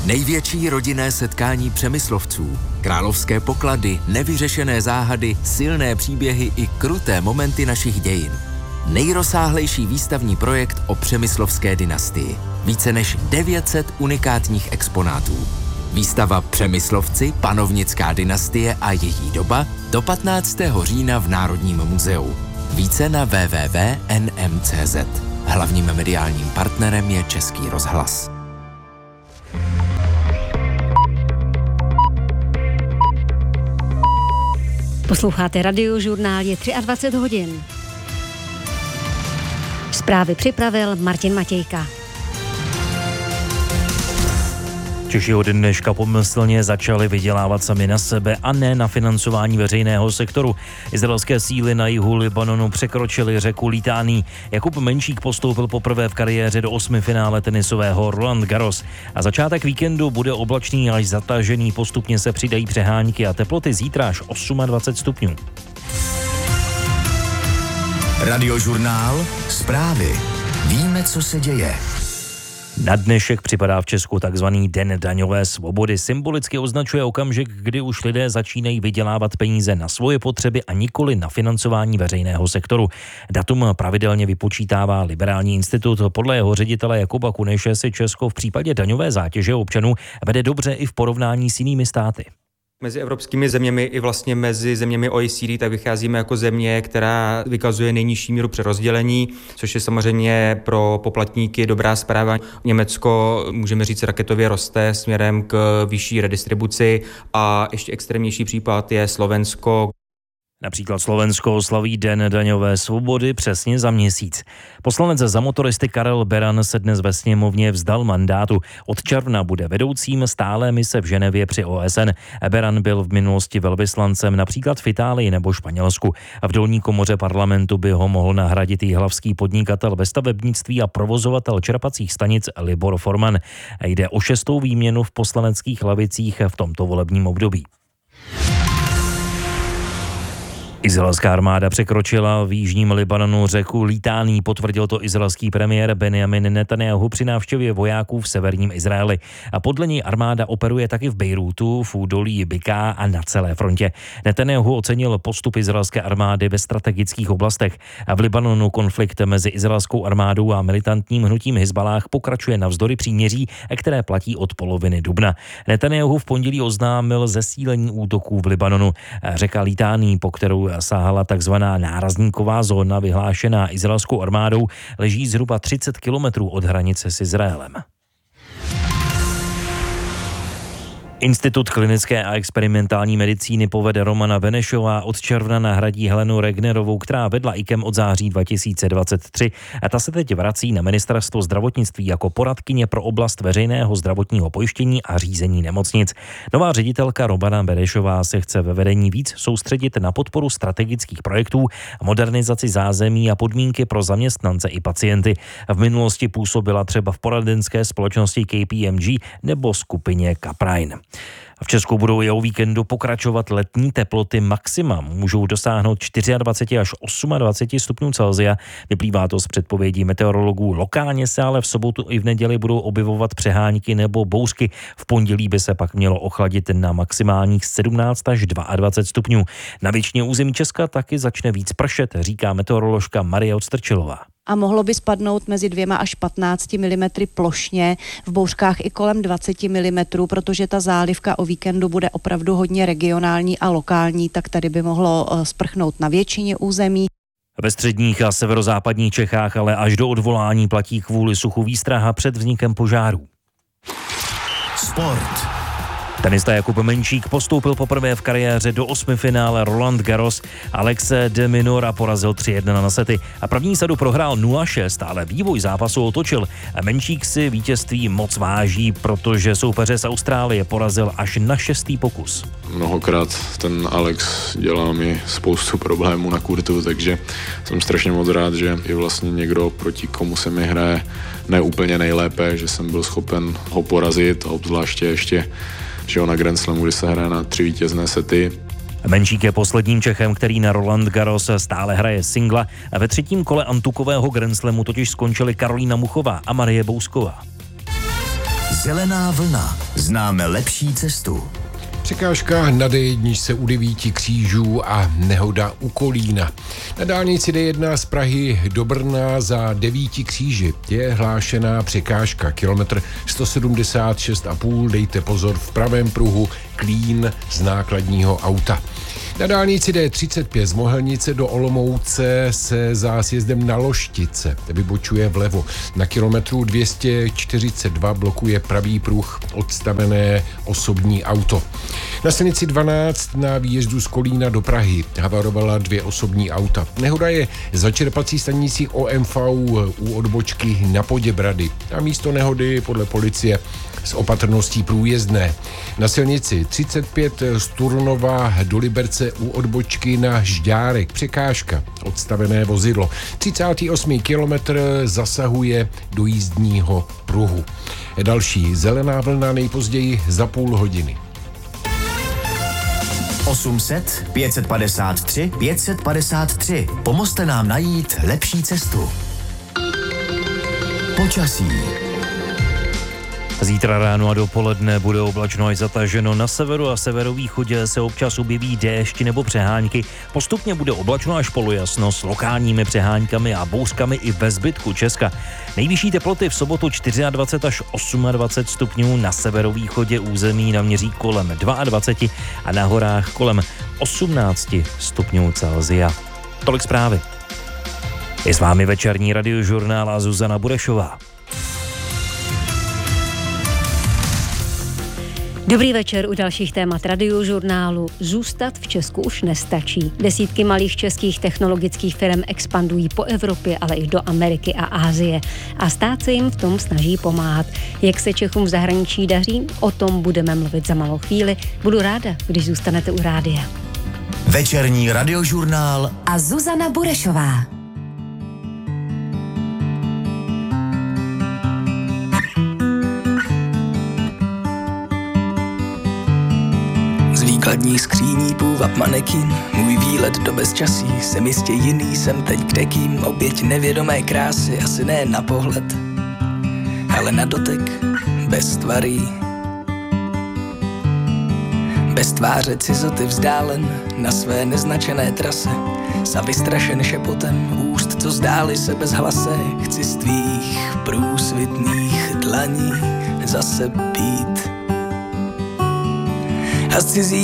Největší rodinné setkání Přemyslovců, královské poklady, nevyřešené záhady, silné příběhy i kruté momenty našich dějin. Nejrozsáhlejší výstavní projekt o přemyslovské dynastii. Více než 900 unikátních exponátů. Výstava Přemyslovci, panovnická dynastie a její doba do 15. října v Národním muzeu. Více na www.nm.cz. Hlavním mediálním partnerem je Český rozhlas. Posloucháte Radiožurnál, je 23 hodin. Zprávy připravil Martin Matějka. Češi od dneška pomyslně začali vydělávat sami na sebe a ne na financování veřejného sektoru. Izraelské síly na jihu Libanonu překročily řeku Litání. Jakub Menšík postoupil poprvé v kariéře do 8. finále tenisového Roland Garros. A začátek víkendu bude oblačný až zatažený, postupně se přidají přehánky a teploty zítra až 28 stupňů. Radiožurnál, zprávy. Víme, co se děje. Na dnešek připadá v Česku takzvaný Den daňové svobody. Symbolicky označuje okamžik, kdy už lidé začínají vydělávat peníze na svoje potřeby a nikoli na financování veřejného sektoru. Datum pravidelně vypočítává Liberální institut. Podle jeho ředitele Jakuba Kuneše si Česko v případě daňové zátěže občanů vede dobře i v porovnání s jinými státy. Mezi evropskými zeměmi i vlastně mezi zeměmi OECD tak vycházíme jako země, která vykazuje nejnižší míru přerozdělení, což je samozřejmě pro poplatníky dobrá zpráva. Německo, můžeme říct, raketově roste směrem k vyšší redistribuci a ještě extrémnější případ je Slovensko. Například Slovensko oslaví Den daňové svobody přesně za měsíc. Poslanec za motoristy Karel Beran se dnes ve sněmovně vzdal mandátu. Od června bude vedoucím stálé mise v Ženevě při OSN. Beran byl v minulosti velvyslancem například v Itálii nebo Španělsku. V dolní komoře parlamentu by ho mohl nahradit jihlavský podnikatel ve stavebnictví a provozovatel čerpacích stanic Libor Forman. Jde o 6. výměnu v poslaneckých lavicích v tomto volebním období. Izraelská armáda překročila v jižním Libanonu řeku Litání, potvrdil to izraelský premiér Benjamin Netanjahu při návštěvě vojáků v severním Izraeli. A podle něj armáda operuje taky v Bejrútu, v údolí Biká a na celé frontě. Netanjahu ocenil postup izraelské armády ve strategických oblastech. A v Libanonu konflikt mezi izraelskou armádou a militantním hnutím Hizballáh pokračuje navzdory příměří, které platí od poloviny dubna. Netanjahu v pondělí oznámil zesílení útoků v Libanonu. Řeka Litání, po kterou sahala takzvaná nárazníková zóna vyhlášená izraelskou armádou, leží zhruba 30 kilometrů od hranice s Izraelem. Institut klinické a experimentální medicíny povede Romana Benešová, od června nahradí Helenu Regnerovou, která vedla IKEM od září 2023 a ta se teď vrací na ministerstvo zdravotnictví jako poradkyně pro oblast veřejného zdravotního pojištění a řízení nemocnic. Nová ředitelka Romana Benešová se chce ve vedení víc soustředit na podporu strategických projektů, modernizaci zázemí a podmínky pro zaměstnance i pacienty. V minulosti působila třeba v poradenské společnosti KPMG nebo skupině Caprine. V Česku budou i o víkendu pokračovat letní teploty maxima. Můžou dosáhnout 24 až 28 stupňů Celsia. Vyplývá to z předpovědí meteorologů. Lokálně se ale v sobotu i v neděli budou objevovat přehánky nebo bouřky. V pondělí by se pak mělo ochladit na maximálních 17 až 22 stupňů. Na většině území Česka taky začne víc pršet, říká meteoroložka Marie Odstrčilová. A mohlo by spadnout mezi 2 až 15 mm plošně, v bouřkách i kolem 20 mm, protože ta zálivka o víkendu bude opravdu hodně regionální a lokální, tak tady by mohlo sprchnout na většině území. Ve středních a severozápadních Čechách ale až do odvolání platí kvůli suchu výstraha před vznikem požárů. Sport. Tenista Jakub Menšík postoupil poprvé v kariéře do 8. finále Roland Garros. Alexe de Minaura porazil 3-1 na sety a první sadu prohrál 0-6, ale vývoj zápasu otočil. Menšík si vítězství moc váží, protože soupeře z Austrálie porazil až na 6. pokus. Mnohokrát ten Alex dělal mi spoustu problémů na kurtu, takže jsem strašně moc rád, že je vlastně někdo, proti komu se mi hraje ne úplně nejlépe, že jsem byl schopen ho porazit, obzvláště ještě že na Grand Slamu, kdy se hraje na 3 vítězné sety. Menšík je posledním Čechem, který na Roland Garros stále hraje singla a ve 3. kole antukového Grand Slamu totiž skončili Karolína Muchová a Marie Bousková. Zelená vlna. Známe lepší cestu. Překážka na D1 u 9 křížů a nehoda u Kolína. Na dálnici D1 z Prahy do Brna za 9 kříži je hlášená překážka. Kilometr 176,5, dejte pozor v pravém pruhu, klín z nákladního auta. Na dálnici D35 z Mohelnice do Olomouce se zásjezdem na Loštice vybočuje vlevo. Na kilometru 242 blokuje pravý pruh odstavené osobní auto. Na silnici 12 na výjezdu z Kolína do Prahy havarovala 2 osobní auta. Nehoda je za čerpací stanicí OMV u odbočky na Poděbrady. A místo nehody podle policie s opatrností průjezdné. Na silnici 35 z Turnova do Liberce u odbočky na Žďárek překážka, odstavené vozidlo. 38. kilometr zasahuje do jízdního pruhu. Další zelená vlna nejpozději za půl hodiny. 800 553 553. Pomozte nám najít lepší cestu. Počasí. Zítra ráno a dopoledne bude oblačno až zataženo. Na severu a severovýchodě se občas objeví déšť nebo přehánky. Postupně bude oblačno až polojasno s lokálními přehánkami a bouřkami i ve zbytku Česka. Nejvyšší teploty v sobotu 24 až 28 stupňů, na severovýchodě území naměří kolem 22 a na horách kolem 18 stupňů Celsia. Tolik zprávy. Je s vámi večerní radiožurnál a Zuzana Burešová. Dobrý večer u dalších témat radiožurnálu. Zůstat v Česku už nestačí. Desítky malých českých technologických firm expandují po Evropě, ale i do Ameriky a Asie. A stát se jim v tom snaží pomáhat. Jak se Čechům v zahraničí daří? O tom budeme mluvit za malou chvíli. Budu ráda, když zůstanete u rádia. Večerní radiožurnál a Zuzana Burešová. Výkladní skříní půvab manekin, můj výlet do bezčasí, jsem jistě jiný, jsem teď kdekým, oběť nevědomé krásy, asi ne na pohled, ale na dotek, bez tvarí. Bez tváře cizoty vzdálen, na své neznačené trase, za vystrašen šepotem úst, co zdály se bez hlase, chci z tvých průsvitných dlaní zase pít. A z cizí